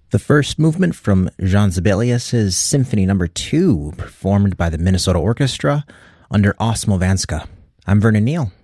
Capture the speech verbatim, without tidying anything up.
The first movement from Jean Sibelius's Symphony Number two, performed by the Minnesota Orchestra under Osmo Vanska. I'm Vernon Neal.